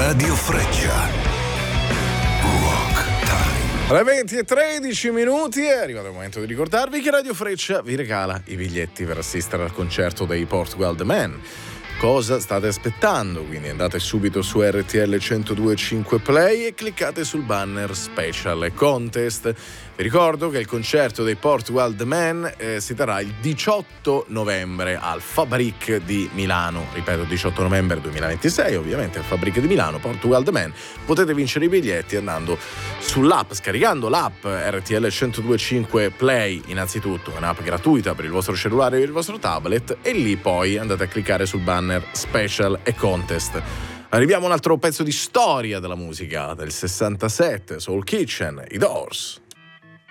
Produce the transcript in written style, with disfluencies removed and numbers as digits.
Radio Freccia. Rock Time. Alle 20:13 è arrivato il momento di ricordarvi che Radio Freccia vi regala i biglietti per assistere al concerto dei Portugal The Man. Cosa state aspettando? Quindi andate subito su RTL 102.5 Play e cliccate sul banner Special e Contest. Vi ricordo che il concerto dei Portugal The Man si terrà il 18 novembre al Fabric di Milano. Ripeto, 18 novembre 2026, ovviamente al Fabric di Milano, Portugal The Man. Potete vincere i biglietti andando sull'app, scaricando l'app RTL 102.5 Play innanzitutto, un'app gratuita per il vostro cellulare e per il vostro tablet, e lì poi andate a cliccare sul banner Special e Contest. Arriviamo a un altro pezzo di storia della musica del 67, Soul Kitchen, i Doors.